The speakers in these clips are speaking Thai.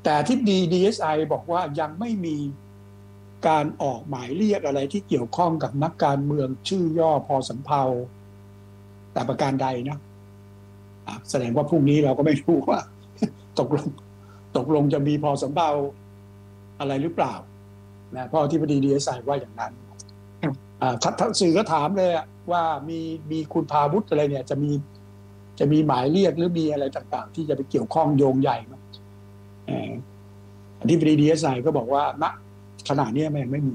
แต่ที่DSI บอกว่ายังไม่มีการออกหมายเรียกอะไรที่เกี่ยวข้องกับนักการเมืองชื่อย่อพอสำเภาแต่ประการใดนะแสดงว่าพรุ่งนี้เราก็ไม่รู้ว่าตกลงจะมีพอสำเภาอะไรหรือเปล่านะเพราะที่ดีเอสไอว่าอย่างนั้นสื่อก็ถามเลยว่ามีคุณพาวุฒิอะไรเนี่ยจะมีหมายเรียกหรือมีอะไรต่างๆที่จะไปเกี่ยวข้องโยงใหญ่ไหมที่ดีเอสไอก็บอกว่าณขณะนี้มันยังไม่มี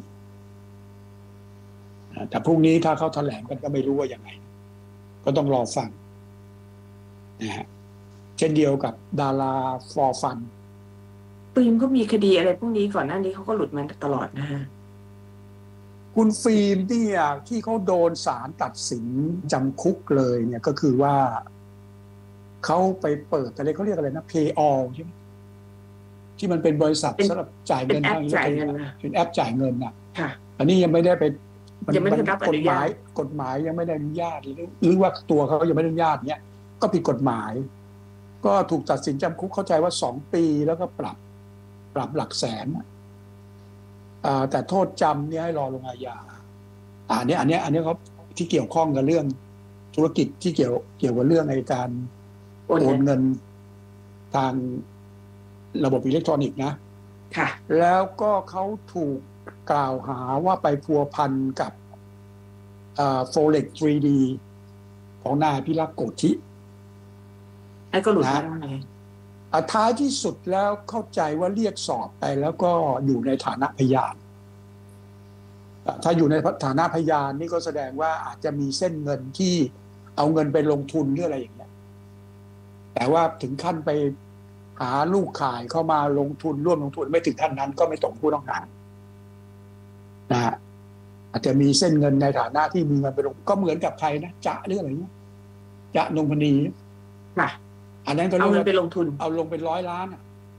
แต่พรุ่งนี้ถ้าเขาแถลงกันก็ไม่รู้ว่ายังไงก็ต้องรอฟังนะฮะเช่นเดียวกับดาราฟอร์ฟันฟิล์มก็มีคดีอะไรพวกนี้ก่อนหน้านี้เขาก็หลุดมาตลอดนะฮะคุณฟิล์มเนี่ยที่เขาโดนศาลตัดสินจำคุกเลยเนี่ยก็คือว่าเขาไปเปิดอะไรเขาเรียกอะไรนะ Pay All ใช่ไหมที่มันเป็นบริษัทสำหรับจ่ายเงินทางอิเล็กทรอนิกส์เป็นแอปจ่ายเงินน่ะอันนี้ยังไม่ได้ไปยังไม่ได้รับอนุญาตกฎหมายยังไม่ได้อนุญาตหรือว่าตัวเขายังไม่ได้อนุญาตเนี่ยก็ผิดกฎหมายก็ถูกตัดสินจำคุกเข้าใจว่า2 ปีแล้วก็ปรับหลักแสนแต่โทษจำเนี่ยให้รอลงอาญาอันนี้เขาที่เกี่ยวข้องกับเรื่องธุรกิจที่เกี่ยวกับเรื่องในการโอนเงินทางระบบอิเล็กทรอนิกส์นะค่ะแล้วก็เขาถูกกล่าวหาว่าไปพัวพันกับForex 3D ของนายพิรักษ์โกธิไอ้ก็หลุดมาไงท้ายที่สุดแล้วเข้าใจว่าเรียกสอบไปแล้วก็อยู่ในฐานะพยานถ้าอยู่ในฐานะพยานนี่ก็แสดงว่าอาจจะมีเส้นเงินที่เอาเงินไปลงทุนหรืออะไรอย่างเงี้ยแต่ว่าถึงขั้นไปหาลูกข่ายเข้ามาลงทุนร่วมลงทุนไม่ถึงขั้นนั้นก็ไม่ตกผู้ต้องหานะฮะอาจจะมีเส้นเงินในฐานะที่มีเงินไปลงก็เหมือนกับใครนะจะเรื่องอะไรเงี้ยจะนงพนีค่ะอันนั้นก็เอาเงินไปลงทุนเอาลงเป็น100 ล้าน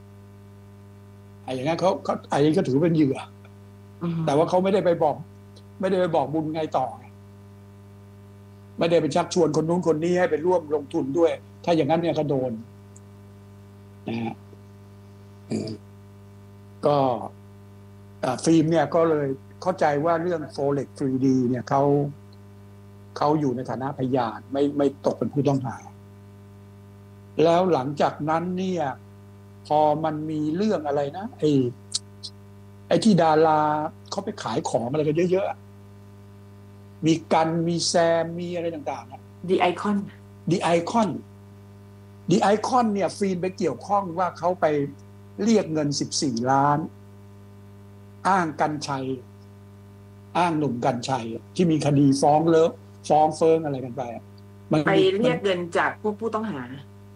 อย่างนั้นเขาอันนี้ก็ถือเป็นเหยื่อแต่ว่าเขาไม่ได้ไปบอกบุญไงต่อไม่ได้ไปชักชวนคนนู้นคนนี้ให้ไปร่วมลงทุนด้วยถ้าอย่างนั้นเนี่ยก็โดนนะฮะก็ฟิล์มเนี่ยก็เลยเข้าใจว่าเรื่อง Forex 3D เนี่ยเขาอยู่ในฐานะพยานไม่ตกเป็นผู้ต้องหาแล้วหลังจากนั้นเนี่ยพอมันมีเรื่องอะไรนะไอ้ที่ดาราเขาไปขายของอะไรกันเยอะๆมีกันมีแซมมีอะไรต่างๆ The Icon เนี่ยฟิล์มไปเกี่ยวข้องว่าเขาไปเรียกเงิน14 ล้านอ้างกันชัยอ้างหนุ่มกันชัยที่มีคดีฟ้องเฟิงอะไรกันไปไปเรียกเงินจากพวกผู้ต้องหา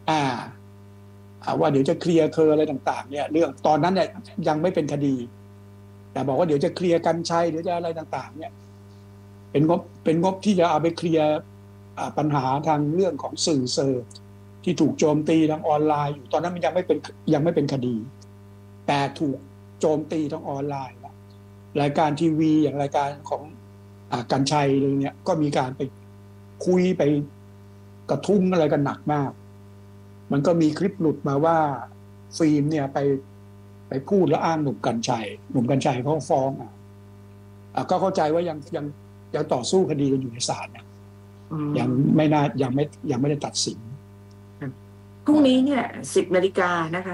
ว่าเดี๋ยวจะเคลียร์อะไรต่างๆเนี่ยเรื่องตอนนั้นเนี่ยยังไม่เป็นคดีแต่บอกว่าเดี๋ยวจะเคลียร์กันชัยเดี๋ยวจะอะไรต่างๆเนี่ยเป็นงบที่จะเอาไปเคลียร์ปัญหาทางเรื่องของสื่อเซอร์ที่ถูกโจมตีทางออนไลน์อยู่ตอนนั้นมันยังไม่เป็นคดีแต่ถูกโจมตีทางออนไลน์รายการทีวีอย่างรายการของกันชัยเลยเนี่ยก็มีการไปคุยไปกระทุ้งอะไรกันหนักมากมันก็มีคลิปหลุดมาว่าฟิล์มเนี่ยไปพูดแล้วอ้างหนุ่มกัญชัยเขาฟ้องก็เข้าใจว่ายังต่อสู้คดีกันอยู่ในศาลนะยังไม่ได้ตัดสินพรุ่งนี้เนี่ย10 นาฬิกานะคะ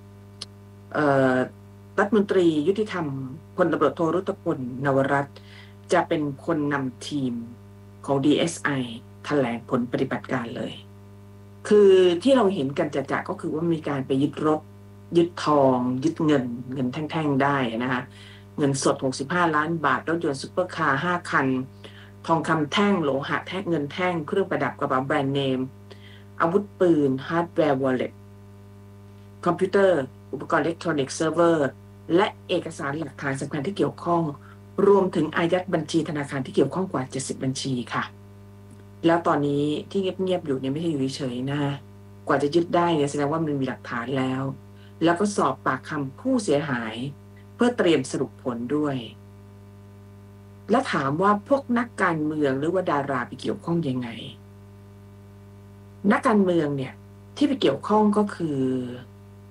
รัฐมนตรียุติธรรมพลตำรวจโทรุตพลนวรัตน์จะเป็นคนนำทีมของ DSI แถลงผลปฏิบัติการเลยคือที่เราเห็นกันจะก็คือว่ามีการไปยึดรถยึดทองยึดเงินแท่งๆได้นะคะเงินสด65 ล้านบาทรถยนต์ซุปเปอร์คาร์5 คันทองคำแท่งโลหะแท่งเงินแท่งเครื่องประดับกระเป๋าแบรนด์เนมอาวุธปืนฮาร์ดแวร์วอลเล็ตคอมพิวเตอร์อุปกรณ์อิเล็กทรอนิกส์เซิร์ฟเวอร์และเอกสารหลักฐานสำคัญที่เกี่ยวข้องรวมถึงอายัดบัญชีธนาคารที่เกี่ยวข้องกว่า70 บัญชีค่ะแล้วตอนนี้ที่เงียบๆอยู่เนี่ยไม่ใช่อยู่เฉยๆนะกว่าจะยึดได้เนี่ยแสดงว่ามันมีหลักฐานแล้วก็สอบปากคำผู้เสียหายเพื่อเตรียมสรุปผลด้วยและถามว่าพวกนักการเมืองหรือว่าดาราไปเกี่ยวข้องยังไงนักการเมืองเนี่ยที่ไปเกี่ยวข้องก็คือ